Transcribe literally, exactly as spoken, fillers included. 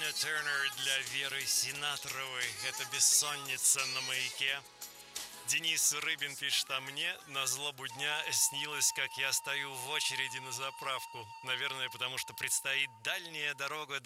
Тина Тернер для Веры Синатровой. Это «Бессонница» на Маяке. Денис Рыбин пишет: а мне на злобу дня снилось, как я стою в очереди на заправку. Наверное, потому что предстоит дальняя дорога